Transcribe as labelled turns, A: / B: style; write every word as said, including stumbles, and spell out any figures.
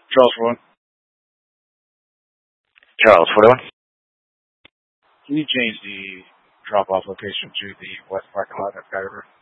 A: Charles one.
B: Charles, forty-one.
A: Can you change the drop-off location to the west parking lot at Sky River?